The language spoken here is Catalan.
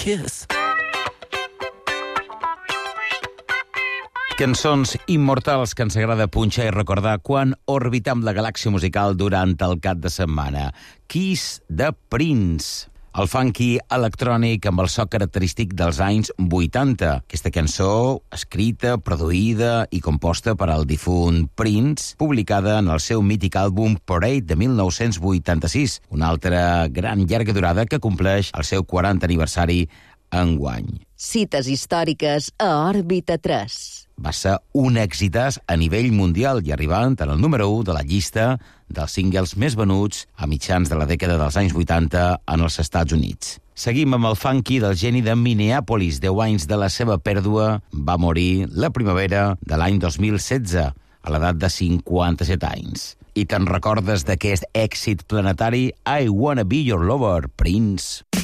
kiss. Cançons immortals que ens agrada punxar i recordar quan orbitam la galàxia musical durant el cap de setmana. Kiss de Prince. El funky electrònic amb el so característic dels anys 80. Aquesta cançó, escrita, produïda i composta per al difunt Prince, publicada en el seu mític àlbum Parade de 1986, una altra gran llarga durada que compleix el seu 40 aniversari enguany. Cites històriques a Òrbita 3. Va ser un èxitàs a nivell mundial i arribant al número 1 de la llista dels singles més venuts a mitjans de la dècada dels anys 80 en els Estats Units. Seguim amb el funky del geni de Minneapolis. 10 anys de la seva pèrdua, va morir la primavera de l'any 2016, a l'edat de 57 anys. I te'n recordes d'aquest èxit planetari I Wanna Be Your Lover, Prince?